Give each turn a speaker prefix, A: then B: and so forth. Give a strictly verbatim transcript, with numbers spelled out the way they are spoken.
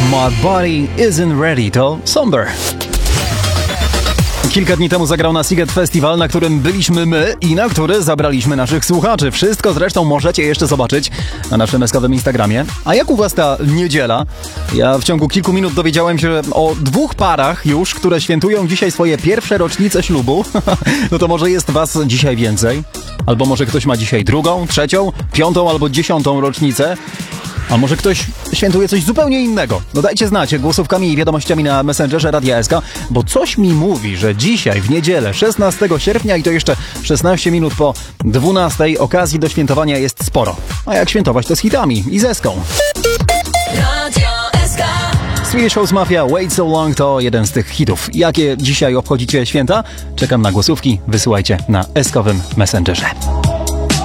A: My Body Isn't Ready to Somber. Kilka dni temu zagrał na Sziget Festival, na którym byliśmy my i na który zabraliśmy naszych słuchaczy. Wszystko zresztą możecie jeszcze zobaczyć na naszym eskowym Instagramie. A jak u was ta niedziela? Ja w ciągu kilku minut dowiedziałem się o dwóch parach już, które świętują dzisiaj swoje pierwsze rocznice ślubu. No to może jest was dzisiaj więcej? Albo może ktoś ma dzisiaj drugą, trzecią, piątą albo dziesiątą rocznicę? A może ktoś świętuje coś zupełnie innego? No dajcie znać głosówkami i wiadomościami na Messengerze Radia S K, bo coś mi mówi, że dzisiaj w niedzielę szesnastego sierpnia i to jeszcze szesnaście minut po dwunastej okazji do świętowania jest sporo. A jak świętować to z hitami i z Eską.
B: Radio S K.
A: Swedish House Mafia Wait So Long to jeden z tych hitów. Jakie dzisiaj obchodzicie święta? Czekam na głosówki, wysyłajcie na eskowym Messengerze.